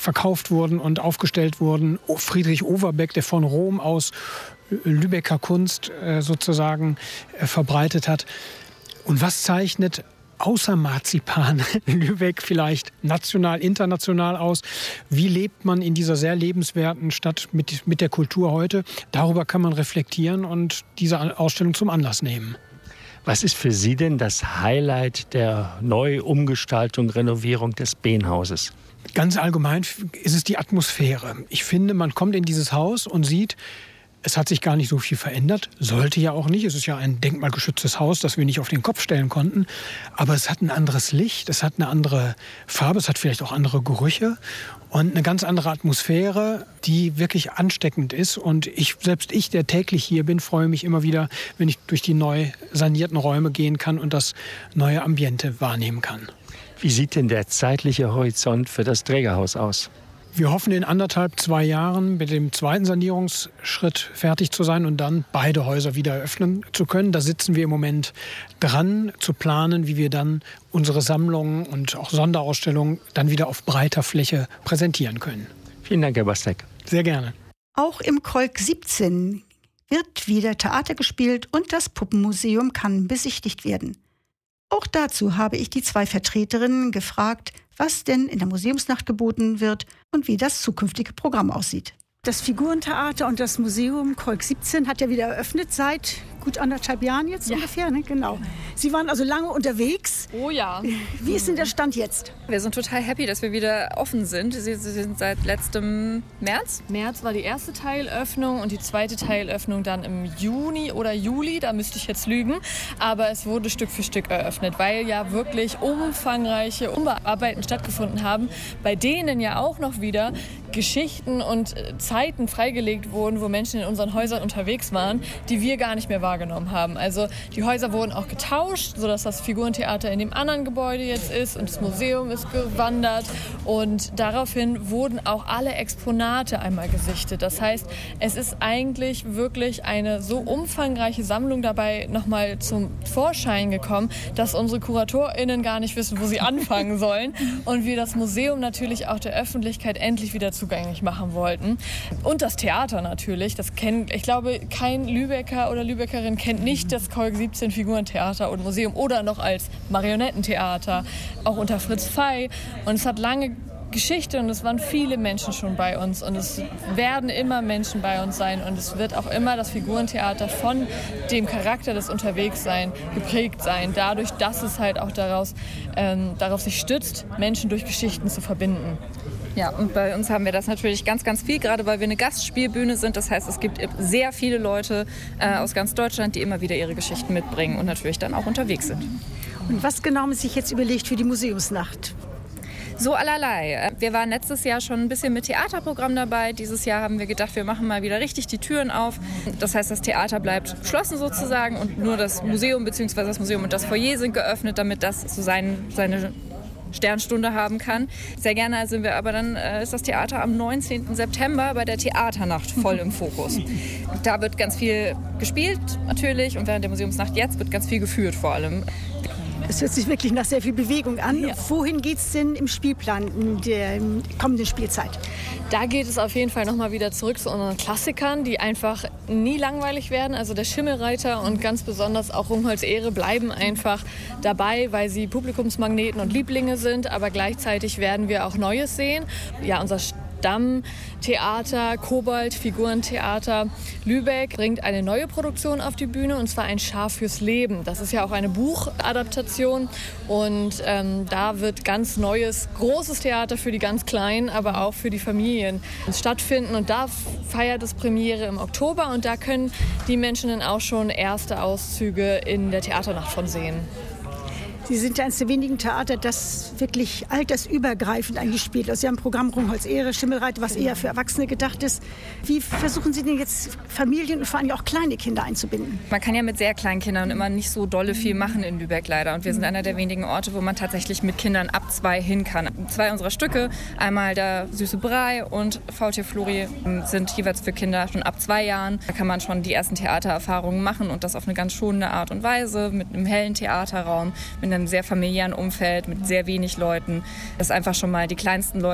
verkauft wurden und aufgestellt wurden. Friedrich Overbeck, der von Rom aus Lübecker Kunst sozusagen verbreitet hat. Und was zeichnet außer Marzipan Lübeck vielleicht national, international aus? Wie lebt man in dieser sehr lebenswerten Stadt mit der Kultur heute? Darüber kann man reflektieren und diese Ausstellung zum Anlass nehmen. Was ist für Sie denn das Highlight der Neuumgestaltung, Renovierung des Behnhauses? Ganz allgemein ist es die Atmosphäre. Ich finde, man kommt in dieses Haus und sieht, es hat sich gar nicht so viel verändert. Sollte ja auch nicht. Es ist ja ein denkmalgeschütztes Haus, das wir nicht auf den Kopf stellen konnten. Aber es hat ein anderes Licht, es hat eine andere Farbe, es hat vielleicht auch andere Gerüche und eine ganz andere Atmosphäre, die wirklich ansteckend ist. Und selbst ich, der täglich hier bin, freue mich immer wieder, wenn ich durch die neu sanierten Räume gehen kann und das neue Ambiente wahrnehmen kann. Wie sieht denn der zeitliche Horizont für das Trägerhaus aus? Wir hoffen, in 2 Jahren mit dem zweiten Sanierungsschritt fertig zu sein und dann beide Häuser wieder eröffnen zu können. Da sitzen wir im Moment dran, zu planen, wie wir dann unsere Sammlungen und auch Sonderausstellungen dann wieder auf breiter Fläche präsentieren können. Vielen Dank, Herr Bastek. Sehr gerne. Auch im Kolk 17 wird wieder Theater gespielt und das Puppenmuseum kann besichtigt werden. Auch dazu habe ich die 2 Vertreterinnen gefragt, was denn in der Museumsnacht geboten wird und wie das zukünftige Programm aussieht. Das Figurentheater und das Museum Kolk 17 hat ja wieder eröffnet seit gut 1,5 Jahren jetzt ungefähr, ne? Genau. Sie waren also lange unterwegs. Oh ja. Wie ist denn der Stand jetzt? Wir sind total happy, dass wir wieder offen sind. Sie sind seit letztem März. März war die erste Teilöffnung und die zweite Teilöffnung dann im Juni oder Juli. Da müsste ich jetzt lügen. Aber es wurde Stück für Stück eröffnet, weil ja wirklich umfangreiche Umarbeiten stattgefunden haben, bei denen ja auch noch wieder Geschichten und Zeiten freigelegt wurden, wo Menschen in unseren Häusern unterwegs waren, die wir gar nicht mehr wahrgenommen haben. Also die Häuser wurden auch getauscht, sodass das Figurentheater in dem anderen Gebäude jetzt ist und das Museum ist gewandert. Und daraufhin wurden auch alle Exponate einmal gesichtet. Das heißt, es ist eigentlich wirklich eine so umfangreiche Sammlung dabei nochmal zum Vorschein gekommen, dass unsere KuratorInnen gar nicht wissen, wo sie anfangen sollen. Und wir das Museum natürlich auch der Öffentlichkeit endlich wieder zugänglich machen wollten. Und das Theater natürlich. Ich glaube, kein Lübecker oder Lübeckerin kennt nicht das Kolk 17 Figurentheater und Museum oder noch als Marionettentheater, auch unter Fritz Fey. Und es hat lange Geschichte und es waren viele Menschen schon bei uns und es werden immer Menschen bei uns sein und es wird auch immer das Figurentheater von dem Charakter des Unterwegssein geprägt sein, dadurch, dass es halt auch darauf sich stützt, Menschen durch Geschichten zu verbinden. Ja, und bei uns haben wir das natürlich ganz, ganz viel, gerade weil wir eine Gastspielbühne sind. Das heißt, es gibt sehr viele Leute aus ganz Deutschland, die immer wieder ihre Geschichten mitbringen und natürlich dann auch unterwegs sind. Und was genau haben Sie sich jetzt überlegt für die Museumsnacht? So allerlei. Wir waren letztes Jahr schon ein bisschen mit Theaterprogramm dabei. Dieses Jahr haben wir gedacht, wir machen mal wieder richtig die Türen auf. Das heißt, das Theater bleibt geschlossen sozusagen und nur das Museum bzw. das Museum und das Foyer sind geöffnet, damit das so seine Sternstunde haben kann. Sehr gerne sind wir aber dann, ist das Theater am 19. September bei der Theaternacht voll im Fokus. Da wird ganz viel gespielt natürlich und während der Museumsnacht jetzt wird ganz viel geführt vor allem. Es hört sich wirklich nach sehr viel Bewegung an. Ja. Wohin geht es denn im Spielplan in der kommenden Spielzeit? Da geht es auf jeden Fall nochmal wieder zurück zu unseren Klassikern, die einfach nie langweilig werden. Also der Schimmelreiter und ganz besonders auch Rungholts Ehre bleiben einfach dabei, weil sie Publikumsmagneten und Lieblinge sind. Aber gleichzeitig werden wir auch Neues sehen. Ja, unser Stammtheater, Kobold, Figurentheater Lübeck bringt eine neue Produktion auf die Bühne und zwar ein Schaf fürs Leben. Das ist ja auch eine Buchadaptation und da wird ganz neues, großes Theater für die ganz Kleinen, aber auch für die Familien stattfinden und da feiert es Premiere im Oktober und da können die Menschen dann auch schon erste Auszüge in der Theaternacht von sehen. Sie sind eines der wenigen Theater, das wirklich altersübergreifend eigentlich spielt. Also Sie haben ein Programm Rungholts Ehre, Schimmelreiter, was eher für Erwachsene gedacht ist. Wie versuchen Sie denn jetzt Familien und vor allem auch kleine Kinder einzubinden? Man kann ja mit sehr kleinen Kindern immer nicht so dolle viel machen in Lübeck leider. Und wir sind einer der wenigen Orte, wo man tatsächlich mit Kindern ab 2 hin kann. 2 unserer Stücke, einmal der Süße Brei und Faultier Flori, sind jeweils für Kinder schon ab 2 Jahren. Da kann man schon die ersten Theatererfahrungen machen und das auf eine ganz schonende Art und Weise, mit einem hellen Theaterraum, mit einem sehr familiären Umfeld, mit sehr wenig Leuten, dass einfach schon mal die kleinsten Leute